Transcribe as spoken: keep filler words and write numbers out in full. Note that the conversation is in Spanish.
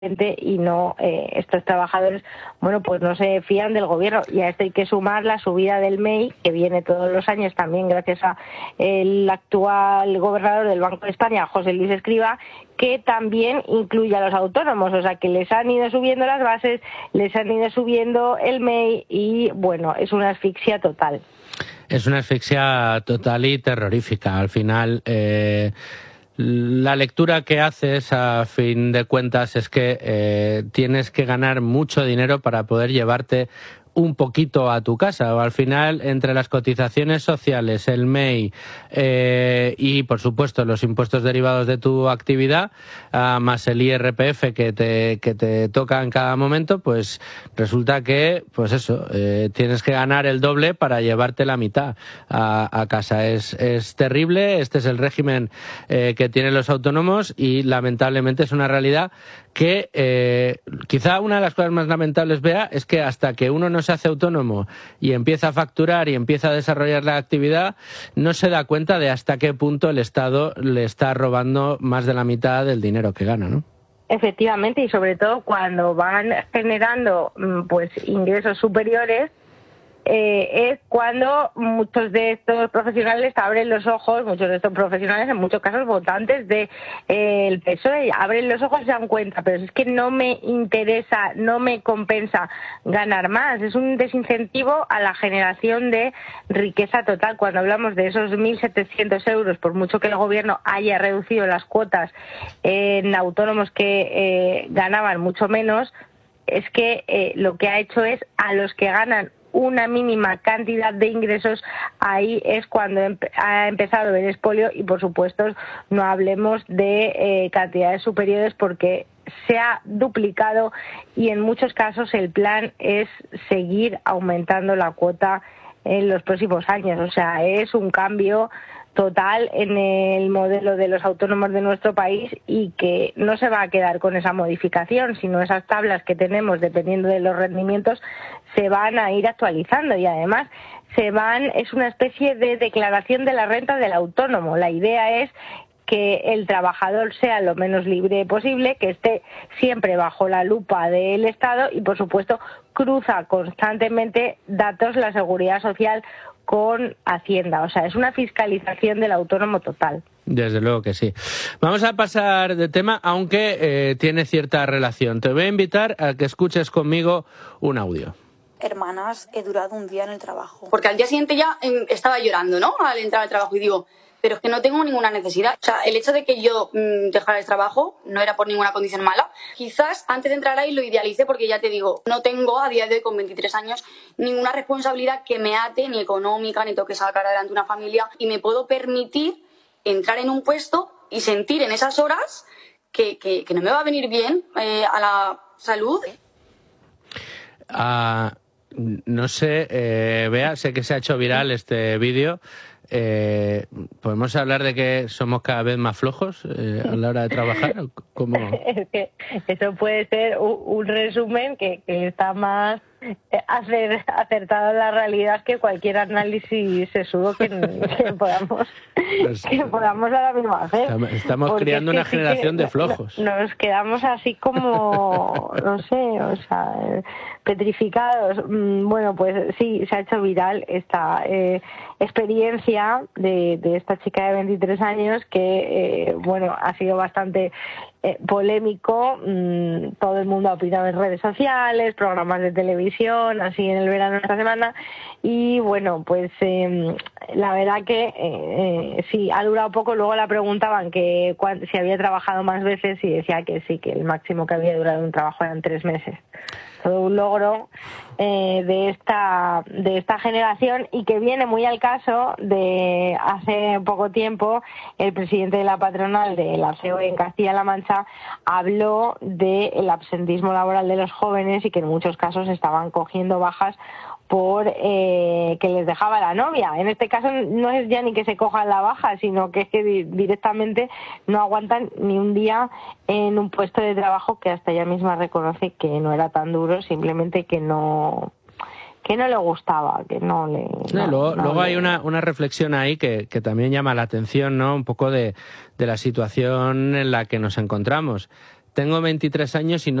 y no eh, estos trabajadores, bueno, pues no se fían del gobierno. Y a esto hay que sumar la subida del M E I, que viene todos los años también gracias a el actual gobernador del Banco de España, José Luis Escrivá, que también incluye a los autónomos, o sea que les han ido subiendo las bases, les han ido subiendo el M E I y, bueno, es una asfixia total. Es una asfixia total y terrorífica. Al final, eh, la lectura que haces, a fin de cuentas, es que eh, tienes que ganar mucho dinero para poder llevarte un poquito a tu casa. O al final, entre las cotizaciones sociales, el M E I eh, y, por supuesto, los impuestos derivados de tu actividad, uh, más el I R P F que te, que te toca en cada momento, pues resulta que, pues eso, eh, tienes que ganar el doble para llevarte la mitad a, a casa. Es, es terrible. Este es el régimen eh, que tienen los autónomos y, lamentablemente, es una realidad que eh, quizá una de las cosas más lamentables, Bea, es que hasta que uno no se hace autónomo y empieza a facturar y empieza a desarrollar la actividad, no se da cuenta de hasta qué punto el Estado le está robando más de la mitad del dinero que gana, ¿no? Efectivamente, y sobre todo cuando van generando pues ingresos superiores, Eh, es cuando muchos de estos profesionales abren los ojos, muchos de estos profesionales, en muchos casos votantes del de, eh, P S O E, abren los ojos y se dan cuenta, pero es que no me interesa, no me compensa ganar más. Es un desincentivo a la generación de riqueza total. Cuando hablamos de esos mil setecientos euros, por mucho que el gobierno haya reducido las cuotas en autónomos que eh, ganaban mucho menos, es que eh, lo que ha hecho es a los que ganan una mínima cantidad de ingresos, ahí es cuando ha empezado el expolio y, por supuesto, no hablemos de eh, cantidades superiores porque se ha duplicado y en muchos casos el plan es seguir aumentando la cuota en los próximos años. O sea, es un cambio total en el modelo de los autónomos de nuestro país y que no se va a quedar con esa modificación, sino esas tablas que tenemos dependiendo de los rendimientos se van a ir actualizando y además se van, es una especie de declaración de la renta del autónomo. La idea es que el trabajador sea lo menos libre posible, que esté siempre bajo la lupa del Estado y, por supuesto, cruza constantemente datos la Seguridad Social con Hacienda. O sea, es una fiscalización del autónomo total. Desde luego que sí. Vamos a pasar de tema, aunque eh, tiene cierta relación. Te voy a invitar a que escuches conmigo un audio. Hermanas, he durado un día en el trabajo. Porque al día siguiente ya eh, estaba llorando, ¿no? Al entrar al trabajo y digo, pero es que no tengo ninguna necesidad. O sea, el hecho de que yo mmm, dejara el trabajo no era por ninguna condición mala. Quizás antes de entrar ahí lo idealicé porque ya te digo, no tengo a día de hoy con veintitrés años ninguna responsabilidad que me ate, ni económica, ni tengo que sacar adelante una familia y me puedo permitir entrar en un puesto y sentir en esas horas que, que, que no me va a venir bien eh, a la salud. Uh, no sé, eh, Bea, sé que se ha hecho viral este vídeo. Eh, ¿Podemos hablar de que somos cada vez más flojos eh, a la hora de trabajar? ¿Cómo? Es que eso puede ser un, un resumen que, que está más hacer, acertado en la realidad que cualquier análisis sesudo que, que podamos pues, que podamos ahora mismo hacer. Estamos Porque creando es que una sí generación de flojos. Nos quedamos así como, no sé, o sea, petrificados. Bueno, pues sí, se ha hecho viral esta eh, experiencia de, de esta chica de veintitrés años que, eh, bueno, ha sido bastante eh, polémico. Mm, todo el mundo ha opinado en redes sociales, programas de televisión, así en el verano de esta semana. Y bueno, pues eh, la verdad que eh, eh, sí, ha durado poco. Luego la preguntaban que cuán, si había trabajado más veces y decía que sí, que el máximo que había durado un trabajo eran tres meses. Todo un logro eh, de esta de esta generación y que viene muy al caso de hace poco tiempo el presidente de la patronal de la C O E en Castilla-La Mancha habló del absentismo laboral de los jóvenes y que en muchos casos estaban cogiendo bajas por eh, que les dejaba la novia. En este caso no es ya ni que se cojan la baja, sino que es que di- directamente no aguantan ni un día en un puesto de trabajo que hasta ella misma reconoce que no era tan duro, simplemente que no que no le gustaba, que no le... No, no, luego no luego le... hay una, una reflexión ahí que, que también llama la atención, ¿no? Un poco de, de la situación en la que nos encontramos. tengo veintitrés años y no